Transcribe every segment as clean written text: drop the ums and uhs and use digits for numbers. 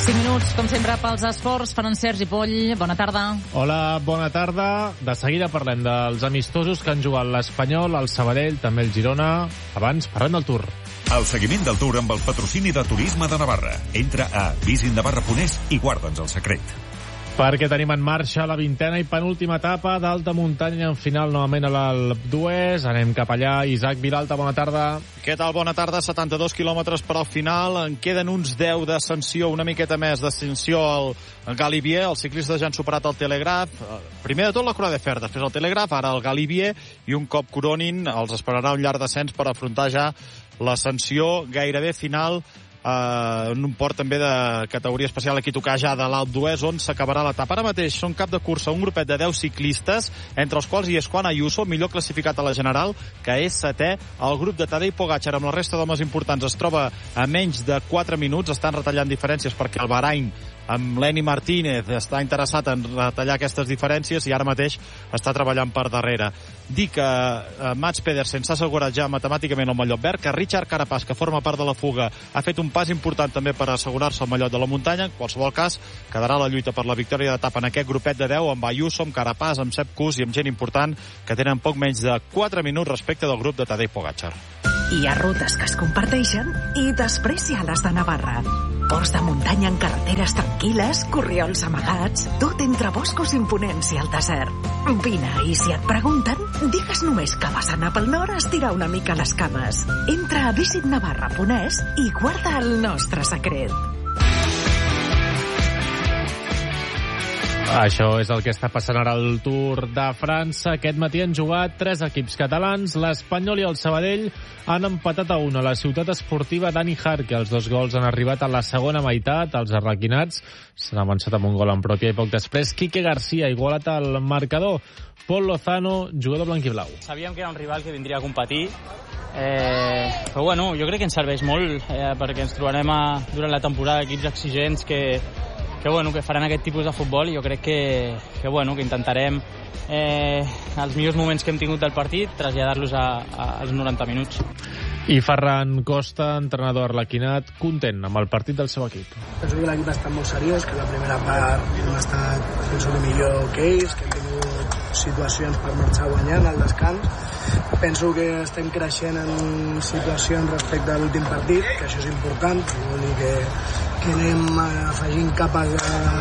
5 minuts, com sempre, pels esports. Ferran Sergi Poll, bona tarda. Hola, bona tarda. De seguida parlem dels amistosos que han jugat l'Espanyol, el Sabadell, també el Girona. Abans, parlem del Tour. El seguiment del Tour amb el patrocini de Turisme de Navarra. Entra a visitnavarra.es i guarda'ns el secret. Perquè tenim en marxa la 20a i penúltima etapa d'alta muntanya en final novament a l'Alp d'Huez. Anem cap allà. Isaac Vilalta, bona tarda. Què tal? Bona tarda. 72 quilòmetres per al final. En queden uns 10 d'ascensió, una miqueta més d'ascensió al Galibier. Els ciclistes ja han superat el Telegraph. Primer de tot la Croix de Fer, després el Telegraph, ara el Galibier, i un cop coronin els esperarà un llarg descens per afrontar ja l'ascensió gairebé final en un port també de categoria especial aquí a tocar ja de l'Alp d'Huez, on s'acabarà l'etapa. Ara mateix són cap de cursa un grupet de 10 ciclistes, entre els quals hi és Juan Ayuso, millor classificat a la general, que és setè. El grup de Tadej Pogačar amb la resta d'homes importants es troba a menys de 4 minuts, estan retallant diferències perquè el Bahrain amb Lenny Martínez està interessat en retallar aquestes diferències i ara mateix està treballant per darrere. Dic que Mats Pedersen s'ha assegurat ja matemàticament el mallot verd, que Richard Carapaz, que forma part de la fuga, ha fet un pas important també per assegurar-se el mallot de la muntanya. En qualsevol cas, quedarà la lluita per la victòria d'etapa en aquest grupet de 10 amb Ayuso, amb Carapaz, amb Sepp Kuss i amb gent important que tenen poc menys de 4 minuts respecte del grup de Tadej Pogačar. Hi ha rutes que es comparteixen i després hi ha les de Navarra. Ports de muntanya en carreteres tranquil·les, corriols amagats, tot entre boscos imponents i el desert. Vine, i si et pregunten, digues només que vas anar pel nord a estirar una mica les cames. Entra a visitnavarra.es i guarda el nostre secret. Això és el que està passant ara al Tour de França. Aquest matí han jugat 3 equips catalans. L'Espanyol i el Sabadell han empatat a 1 a la ciutat esportiva Dani Jarque. Els 2 gols han arribat a la segona meitat. Els arlequinats s'han avançat amb un gol en pròpia i poc després Quique García ha igualat el marcador. Pol Lozano, jugador blanquiblau. Sabíem que era un rival que vindria a competir, però bueno, jo crec que ens serveix molt perquè ens trobarem durant la temporada equips exigents que faran aquest tipus de futbol, i jo crec que intentarem els millors moments que hem tingut del partit traslladar-los als 90 minuts. I Ferran Costa, entrenador arlequinat, content amb el partit del seu equip. Penso que l'equip ha estat molt seriós, que la primera part hem estat millor que ells, que hem tingut situacions per marxar guanyant al descans. Penso que estem creixent en situacions respecte a l'últim partit, que això és important, vol dir que anem afegint capes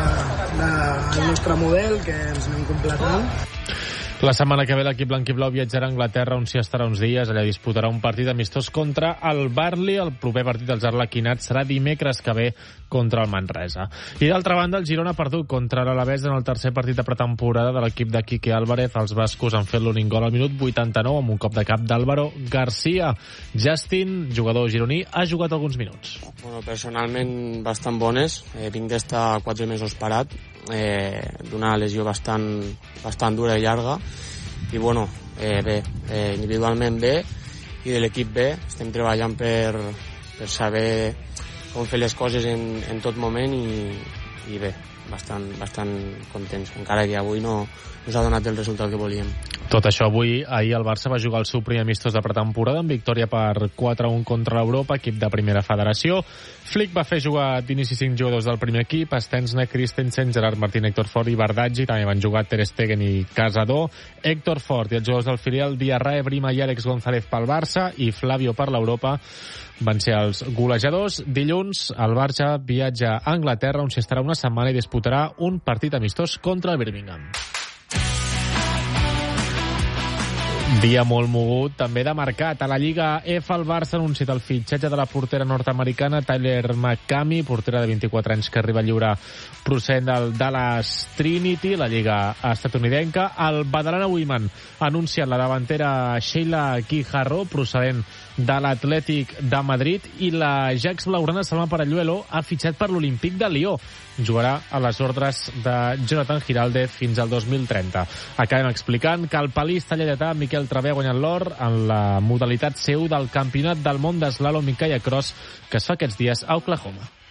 del nostre model, que ens anem completant. La setmana que ve l'equip blanquiblau viatjarà a Anglaterra, on s'hi estarà uns dies. Allà disputarà un partit amistós contra el Burnley. El proper partit dels arlequinats serà dimecres que ve contra el Manresa. I d'altra banda, el Girona ha perdut contra l'Alavés en el tercer partit de pretemporada de l'equip de Quique Álvarez. Els bascos han fet l'únic gol al minut 89 amb un cop de cap d'Álvaro García. Justin, jugador gironí, ha jugat alguns minuts. Bueno, personalment bastant bones. Vinc d'estar 4 mesos parat, d'una lesió bastant dura i llarga, i bueno, bé, individualment bé, i de l'equip bé. Estem treballant per saber com fer les coses en tot moment, i bé, bastant contents, encara que avui no s'ha donat el resultat que volíem. Tot això avui. Ahir el Barça va jugar el seu primer amistós de pretemporada en victòria per 4-1 contra l'Europa, equip de primera federació. Flick va fer jugar d'inici 5 jugadors del primer equip: Stensner, Christensen, Gerard Martín, Héctor Fort i Bardaggi. També van jugar Ter Stegen i Casador. Héctor Fort i els jugadors del filial Diarra, Brima i Àlex González pel Barça i Flavio per l'Europa van ser els golejadors. Dilluns el Barça viatja a Anglaterra, on s'hi estarà una setmana i disputarà un partit amistós contra el Birmingham. Dia molt mogut, també de mercat. A la Lliga F, el Barça ha anunciat el fitxatge de la portera nord-americana Tyler McCamey, portera de 24 anys que arriba lliure procedent del Dallas Trinity, la Lliga estatunidenca. El Badalona Women ha anunciat la davantera Sheila Guijarro, procedent de l'Atlètic de Madrid, i la Jax Blaugrana Salma Paralluelo ha fitxat per l'Olímpic de Lió. Jugarà a les ordres de Jonathan Giraldez fins al 2030. Acabem explicant que el palista lleidatà Miquel Travé ha guanyat l'or en la modalitat seu del Campionat del Món d'Eslalom i Kayak Cross que es fa aquests dies a Oklahoma.